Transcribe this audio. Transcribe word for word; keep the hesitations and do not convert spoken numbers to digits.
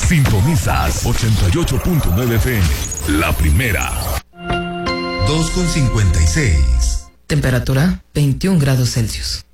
Sintonizas ochenta y ocho punto nueve F M. La primera. dos con cincuenta y seis. Temperatura veintiún grados Celsius.